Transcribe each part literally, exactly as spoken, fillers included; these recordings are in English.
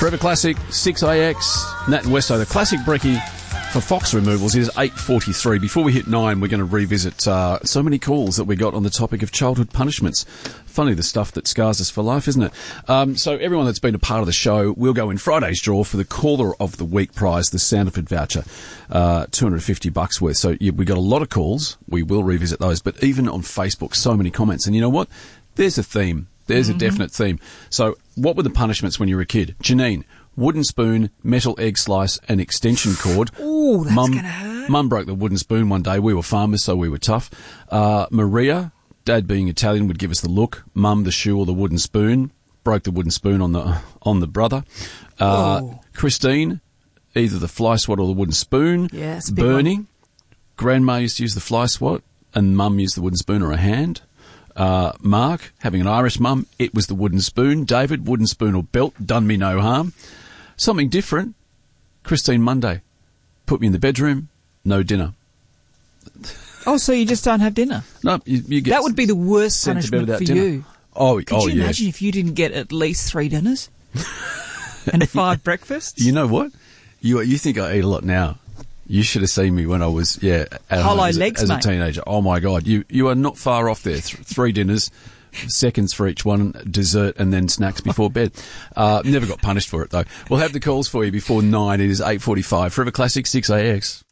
Forever Classic, six A X, Nat and Westo, the classic brekkie for Fox removals is eight forty-three. Before we hit nine, we're going to revisit uh, so many calls that we got on the topic of childhood punishments. Funny, the stuff that scars us for life, isn't it? Um, so everyone that's been a part of the show will go in Friday's draw for the Caller of the Week prize, the Sounderford voucher, uh, two hundred fifty bucks worth. So yeah, we got a lot of calls. We will revisit those. But even on Facebook, so many comments. And you know what? There's a theme. There's mm-hmm. a definite theme. So what were the punishments when you were a kid? Janine, wooden spoon, metal egg slice, and extension cord. Ooh, that's Mum, gonna hurt. Mum broke the wooden spoon one day. We were farmers, so we were tough. Uh, Maria, Dad being Italian, would give us the look. Mum, the shoe or the wooden spoon. Broke the wooden spoon on the on the brother. Uh, Christine, either the fly swat or the wooden spoon. Yeah, it's a big Bernie, one. Grandma used to use the fly swat, and Mum used the wooden spoon or a hand. Uh, Mark, having an Irish mum, it was the wooden spoon. David, wooden spoon or belt, done me no harm. Something different. Christine Monday, put me in the bedroom, no dinner. Oh, so you just don't have dinner? No, you, you get that would be the worst sent to bed punishment for without dinner. you. Oh, Could oh you yeah. imagine if you didn't get at least three dinners and five breakfasts? You know what? You you think I eat a lot now. You should have seen me when I was, yeah, at Hollow home as, legs, as a mate. teenager. Oh, my God. You you are not far off there. Th- three dinners, seconds for each one, dessert, and then snacks before bed. Uh, never got punished for it, though. We'll have the calls for you before nine. It is eight forty-five. Forever Classic, six A X.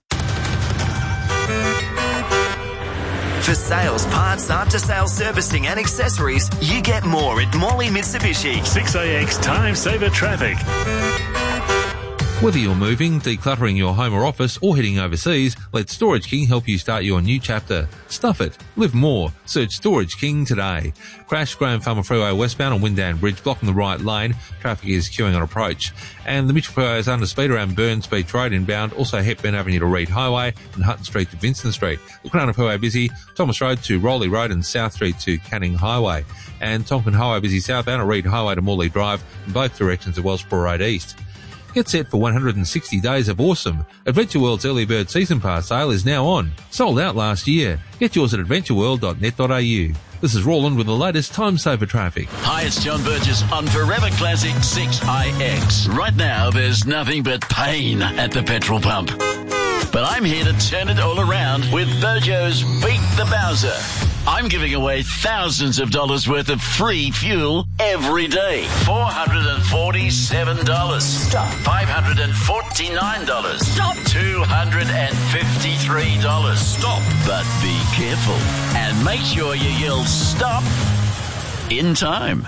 For sales, parts, after-sales servicing and accessories, you get more at Morley Mitsubishi. six A X Time Saver Traffic. Whether you're moving, decluttering your home or office, or heading overseas, let Storage King help you start your new chapter. Stuff it. Live more. Search Storage King today. Crash Graham Farmer Freeway westbound on Windown Bridge, blocking the right lane. Traffic is queuing on approach. And the Mitchell Freeway is under speed around Burns Beach Road inbound, also Hepburn Avenue to Reed Highway and Hutton Street to Vincent Street. The Crown Freeway busy, Thomas Road to Rowley Road and South Street to Canning Highway. And Tonkin Highway busy southbound at Reed Highway to Morley Drive in both directions of Wellsboro Road East. Get set for one hundred sixty days of awesome. Adventure World's Early Bird Season Pass sale is now on. Sold out last year. Get yours at adventure world dot net dot a u. This is Roland with the latest Time Saver Traffic. Hi, it's John Burgess on Forever Classic six I X. Right now, there's nothing but pain at the petrol pump. But I'm here to turn it all around with Burjo's Beat the Bowser. I'm giving away thousands of dollars worth of free fuel every day. four hundred forty-seven dollars. Stop. five hundred forty-nine dollars. Stop. two hundred fifty-three dollars. Stop. But be careful and make sure you yell stop in time.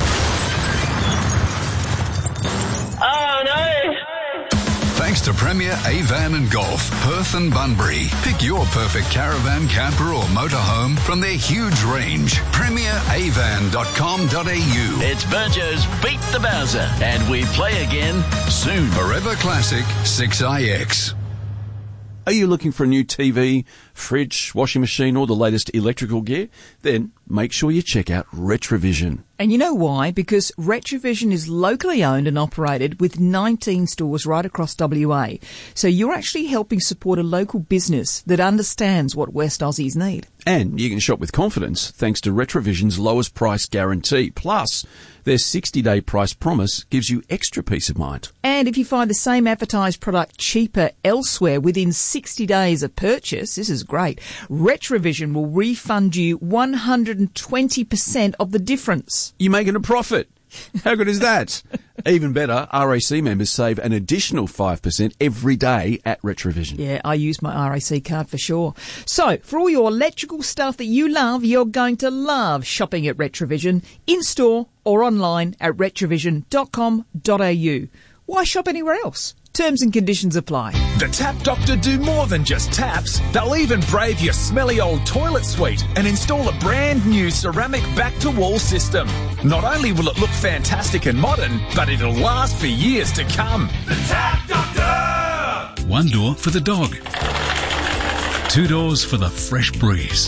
Oh, no. Thanks to Premier A-Van and Golf, Perth and Bunbury. Pick your perfect caravan, camper or motorhome from their huge range. premier a van dot com dot a u. It's Burjo's Beat the Bowser, and we play again soon. Forever Classic six I X. Are you looking for a new T V, fridge, washing machine, or the latest electrical gear? Then make sure you check out Retrovision. And you know why? Because Retrovision is locally owned and operated with nineteen stores right across W A. So you're actually helping support a local business that understands what West Aussies need. And you can shop with confidence thanks to Retrovision's lowest price guarantee. Plus, their sixty-day price promise gives you extra peace of mind. And if you find the same advertised product cheaper elsewhere within sixty days of purchase, this is great, Retrovision will refund you one hundred twenty percent of the difference. You're making a profit. How good is that? Even better, R A C members save an additional five percent every day at Retrovision. Yeah, I use my R A C card for sure. So, for all your electrical stuff that you love, you're going to love shopping at Retrovision, in-store or online at retrovision dot com dot a u. Why shop anywhere else? Terms and conditions apply. The Tap Doctor do more than just taps. They'll even brave your smelly old toilet suite and install a brand new ceramic back-to-wall system. Not only will it look fantastic and modern, but it'll last for years to come. The Tap Doctor! One door for the dog. Two doors for the fresh breeze.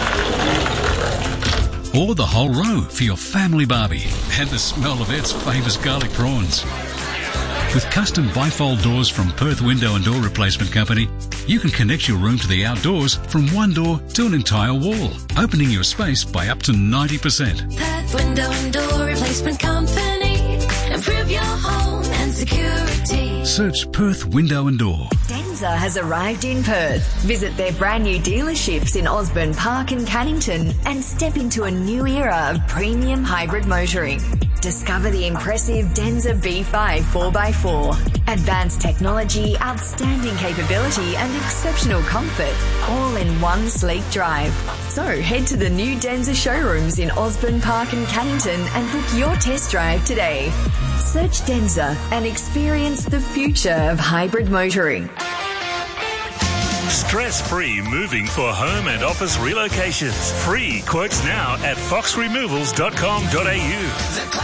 Or the whole row for your family barbie and the smell of its famous garlic prawns. With custom bifold doors from Perth Window and Door Replacement Company, you can connect your room to the outdoors from one door to an entire wall, opening your space by up to ninety percent. Perth Window and Door Replacement Company. Improve your home and Search Perth Window and Door. Denza has arrived in Perth. Visit their brand new dealerships in Osborne Park and Cannington and step into a new era of premium hybrid motoring. Discover the impressive Denza B five four by four. Advanced technology, outstanding capability and exceptional comfort, all in one sleek drive. So head to the new Denza showrooms in Osborne Park and Cannington and book your test drive today. Search Denza and experience the future of hybrid motoring. Stress-free moving for home and office relocations. Free quotes now at fox removals dot com dot a u.